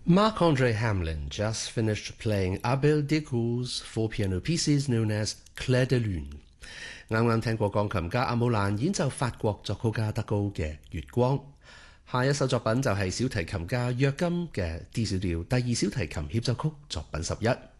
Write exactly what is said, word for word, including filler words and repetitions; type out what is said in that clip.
Marc-Andre Hamelin just finished playing Abel Decour's four piano pieces known as Clair de Lune。啱啱聽過鋼琴家阿姆蘭演奏法國作曲家德高嘅《月光》，下一首作品就係小提琴家約金嘅 D 小調第二小提琴協奏曲作品十一。